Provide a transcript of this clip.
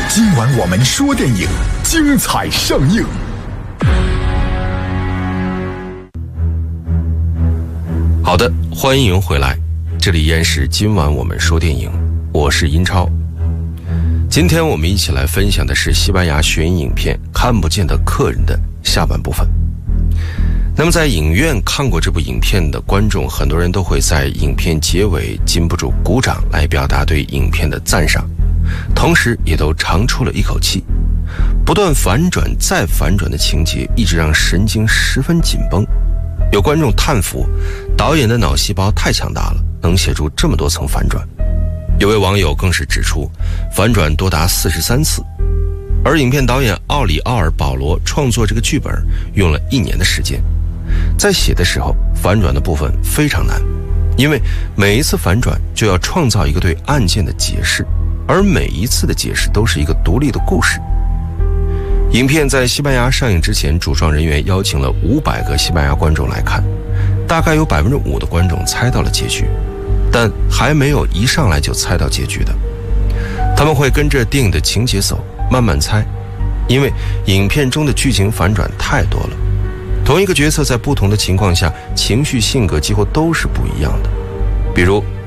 今晚我们说电影，精彩上映。 好的，欢迎回来，这里依然是今晚我们说电影，我是英超。今天我们一起来分享的是西班牙悬疑影片《看不见的客人》的下半部分。那么在影院看过这部影片的观众，很多人都会在影片结尾禁不住鼓掌来表达对影片的赞赏，同时也都长出了一口气。不断反转再反转的情节一直让神经十分紧绷。有观众叹服导演的脑细胞太强大了，能写出这么多层反转。有位网友更是指出反转多达43次，而影片导演奥里奥尔·保罗创作这个剧本用了1年的时间。在写的时候，反转的部分非常难，因为每一次反转就要创造一个对案件的解释，而每一次的解释都是一个独立的故事。影片在西班牙上映之前，主创人员邀请了500个西班牙观众来看，大概有5%的观众猜到了结局，但还没有一上来就猜到结局的。他们会跟着电影的情节走，慢慢猜，因为影片中的剧情反转太多了。同一个角色在不同的情况下，情绪性格几乎都是不一样的。比如